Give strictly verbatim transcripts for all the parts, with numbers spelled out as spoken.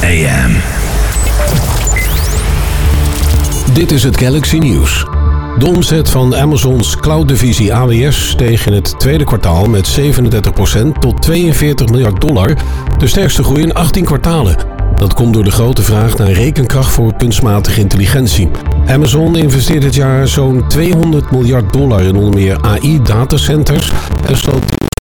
A M. Dit is het Galaxy Nieuws. De omzet van Amazons cloud-divisie A W S steeg in het tweede kwartaal met zevenendertig procent tot tweeënveertig miljard dollar, de sterkste groei in achttien kwartalen. Dat komt door de grote vraag naar rekenkracht voor kunstmatige intelligentie. Amazon investeert dit jaar zo'n tweehonderd miljard dollar in onder meer A I-datacenters en sloot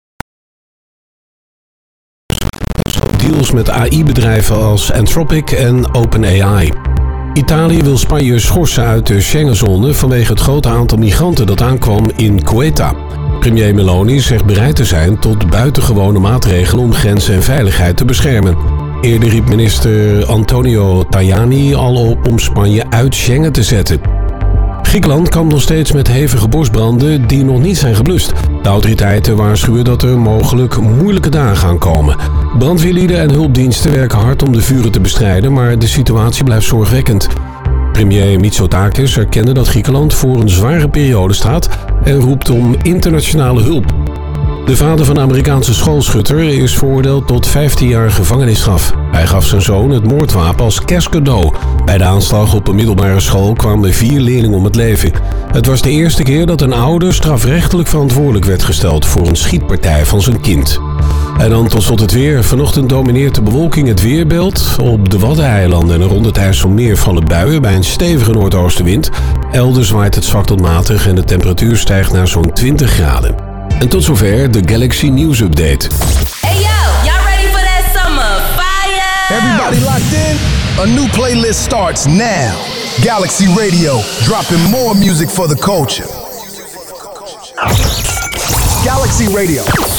deals met A I-bedrijven als Anthropic en OpenAI. Italië wil Spanje schorsen uit de Schengenzone vanwege het grote aantal migranten dat aankwam in Ceuta. Premier Meloni zegt bereid te zijn tot buitengewone maatregelen om grenzen en veiligheid te beschermen. Eerder riep minister Antonio Tajani al op om Spanje uit Schengen te zetten. Griekenland kampt nog steeds met hevige bosbranden die nog niet zijn geblust. De autoriteiten waarschuwen dat er mogelijk moeilijke dagen gaan komen. Brandweerlieden en hulpdiensten werken hard om de vuren te bestrijden, maar de situatie blijft zorgwekkend. Premier Mitsotakis erkende dat Griekenland voor een zware periode staat en roept om internationale hulp. De vader van de Amerikaanse schoolschutter is veroordeeld tot vijftien jaar gevangenisstraf. Hij gaf zijn zoon het moordwapen als kerstcadeau. Bij de aanslag op een middelbare school kwamen vier leerlingen om het leven. Het was de eerste keer dat een ouder strafrechtelijk verantwoordelijk werd gesteld voor een schietpartij van zijn kind. En dan tot slot het weer. Vanochtend domineert de bewolking het weerbeeld. Op de Waddeneilanden en rond het IJsselmeer vallen buien bij een stevige noordoostenwind. Elders waait het zwak tot matig en de temperatuur stijgt naar zo'n twintig graden. En tot zover de Galaxy News Update. Hey yo, y'all ready for that summer fire? Everybody locked in? A new playlist starts now. Galaxy Radio, dropping more music for the culture. Galaxy Radio.